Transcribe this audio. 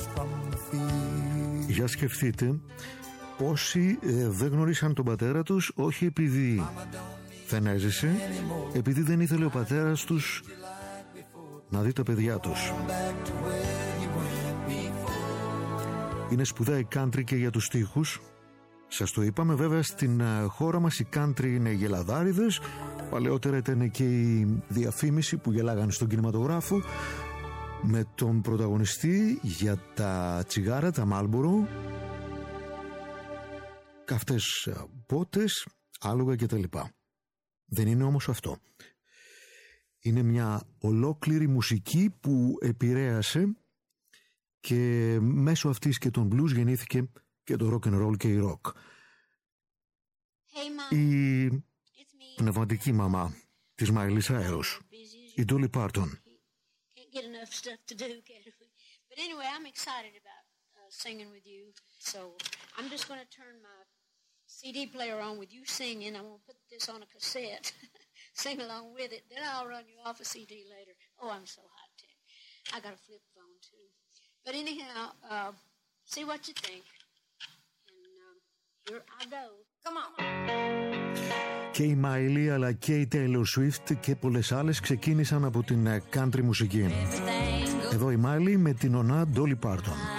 Για σκεφτείτε πόσοι δεν γνωρίσαν τον πατέρα τους, όχι επειδή δεν έζησε, επειδή δεν ήθελε ο πατέρας τους να δει τα παιδιά τους. Είναι σπουδαία η country και για τους στίχους. Σας το είπαμε, βέβαια στην χώρα μας οι country είναι γελαδάριδες. Παλαιότερα ήταν και η διαφήμιση που γελάγανε στον κινηματογράφο με τον πρωταγωνιστή για τα τσιγάρα, τα Marlboro, καυτές πότες, άλογα κτλ. Δεν είναι όμως αυτό. Είναι μια ολόκληρη μουσική που επηρέασε και μέσω αυτής και των blues γεννήθηκε και το rock and roll και η rock. Η πνευματική μαμά της Miley Cyrus, η Dolly Parton. Get enough stuff to do, but anyway, I'm excited about singing with you. So I'm just going to turn my CD player on with you singing. I'm going to put this on a cassette, sing along with it. Then I'll run you off a CD later. Oh, I'm so high tech. I got a flip phone too. But anyhow, see what you think. And here I go. Come on. Και η Miley αλλά και η Taylor Swift και πολλές άλλες ξεκίνησαν από την country μουσική. Εδώ η Miley με την ονά Dolly Parton.